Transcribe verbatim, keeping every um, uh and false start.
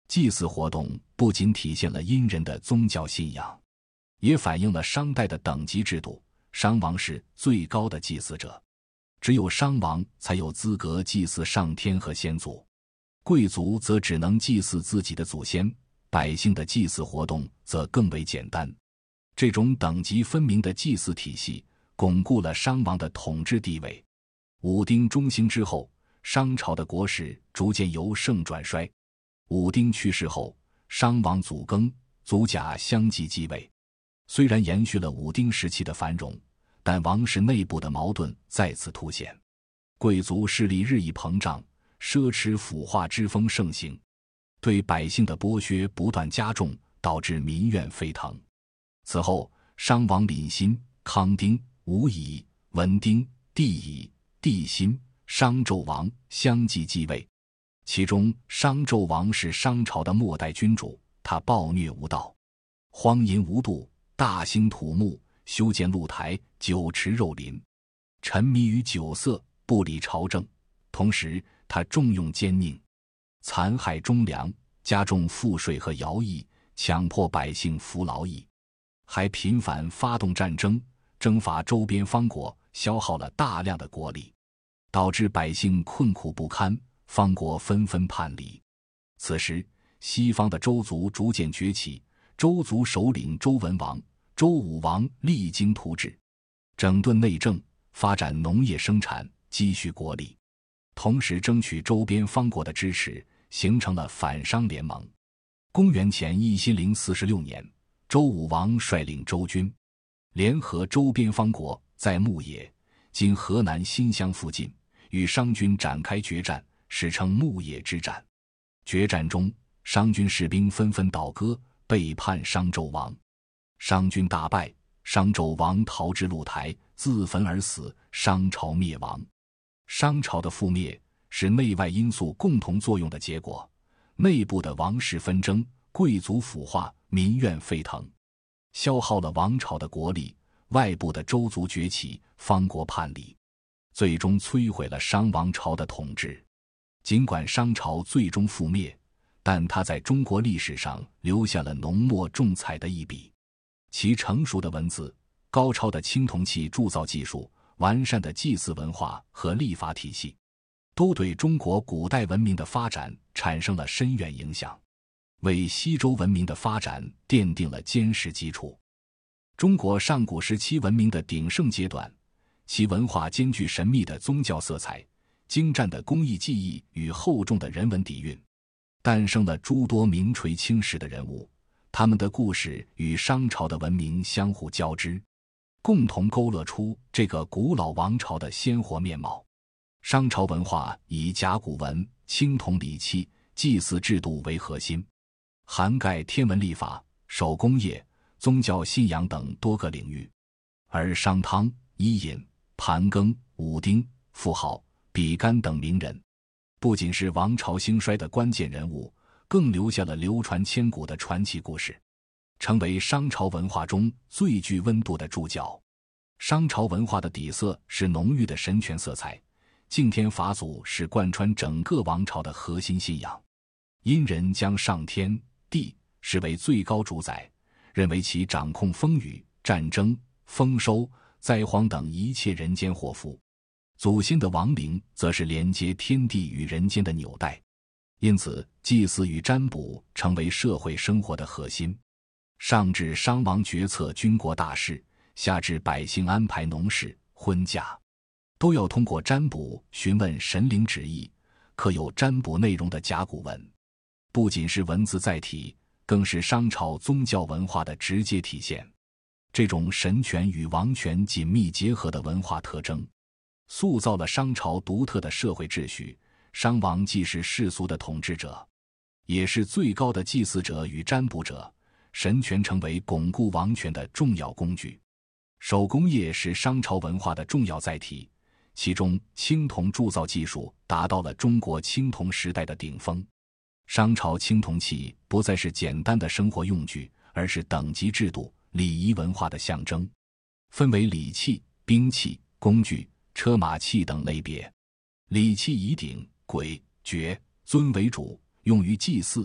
祭祀活动不仅体现了殷人的宗教信仰，也反映了商代的等级制度。商王是最高的祭祀者，只有商王才有资格祭祀上天和先祖，贵族则只能祭祀自己的祖先，百姓的祭祀活动则更为简单。这种等级分明的祭祀体系巩固了商王的统治地位。武丁中兴之后，商朝的国势逐渐由盛转衰。武丁去世后，商王祖庚、祖甲相继继位。虽然延续了武丁时期的繁荣，但王室内部的矛盾再次凸显，贵族势力日益膨胀，奢侈腐化之风盛行，对百姓的剥削不断加重，导致民怨沸腾。此后，商王廪辛、康丁、武乙、文丁、帝乙、帝辛、商纣王相继继位。其中商纣王是商朝的末代君主，他暴虐无道，荒淫无度，大兴土木，修建露台，酒池肉林，沉迷于酒色，不理朝政。同时他重用奸佞，残害忠良，加重赋税和徭役，强迫百姓服劳役，还频繁发动战争，征伐周边方国，消耗了大量的国力，导致百姓困苦不堪，方国纷纷叛离。此时西方的周族逐渐崛起，周族首领周文王、周武王励精图治，整顿内政，发展农业生产，积蓄国力，同时争取周边方国的支持，形成了反商联盟。公元前一千零四十六年，周武王率领周军，联合周边方国，在牧野（今河南新乡附近）与商军展开决战，史称牧野之战。决战中，商军士兵纷纷倒戈，背叛商纣王。商军大败，商纣王逃至露台，自焚而死，商朝灭亡。商朝的覆灭是内外因素共同作用的结果，内部的王室纷争，贵族腐化，民怨沸腾，消耗了王朝的国力；外部的周族崛起，方国叛离，最终摧毁了商王朝的统治。尽管商朝最终覆灭，但它在中国历史上留下了浓墨重彩的一笔。其成熟的文字、高超的青铜器铸造技术、完善的祭祀文化和历法体系，都对中国古代文明的发展产生了深远影响，为西周文明的发展奠定了坚实基础。中国上古时期文明的鼎盛阶段，其文化兼具神秘的宗教色彩、精湛的工艺技艺与厚重的人文底蕴，诞生了诸多名垂青史的人物，他们的故事与商朝的文明相互交织，共同勾勒出这个古老王朝的鲜活面貌。商朝文化以甲骨文、青铜礼器、祭祀制度为核心，涵盖天文历法、手工业、宗教信仰等多个领域。而商汤、伊尹、盘庚、武丁、妇好、比干等名人，不仅是王朝兴衰的关键人物，更留下了流传千古的传奇故事，成为商朝文化中最具温度的注脚。商朝文化的底色是浓郁的神权色彩，敬天法祖是贯穿整个王朝的核心信仰。殷人将上天、地视为最高主宰，认为其掌控风雨、战争、丰收、灾荒等一切人间祸福。祖先的亡灵则是连接天地与人间的纽带，因此祭祀与占卜成为社会生活的核心。上至商王决策军国大事，下至百姓安排农事、婚嫁，都要通过占卜询问神灵旨意。刻有占卜内容的甲骨文，不仅是文字载体，更是商朝宗教文化的直接体现。这种神权与王权紧密结合的文化特征，塑造了商朝独特的社会秩序。商王既是世俗的统治者，也是最高的祭祀者与占卜者，神权成为巩固王权的重要工具。手工业是商朝文化的重要载体，其中青铜铸造技术达到了中国青铜时代的顶峰。商朝青铜器不再是简单的生活用具，而是等级制度、礼仪文化的象征，分为礼器、兵器、工具、车马器等类别。礼器以鼎、簋、爵、尊为主，用于祭祀、